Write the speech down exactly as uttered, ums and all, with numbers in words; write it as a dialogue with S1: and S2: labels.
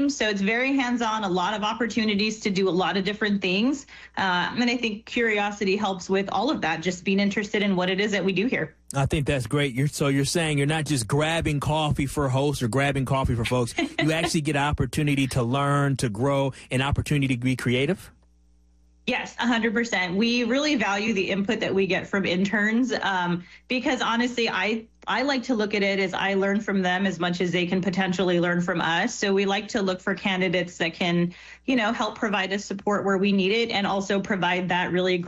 S1: So it's very hands-on, a lot of opportunities to do a lot of different things. Uh, and I think curiosity helps with all of that, just being interested in what it is that we do here.
S2: I think that's great. You're, so you're saying you're not just grabbing coffee for hosts or grabbing coffee for folks. You actually get opportunity to learn, to grow, an opportunity to be creative?
S1: Yes, one hundred percent. We really value the input that we get from interns um, because honestly, I, I like to look at it as I learn from them as much as they can potentially learn from us. So we like to look for candidates that can, you know, help provide us support where we need it and also provide that really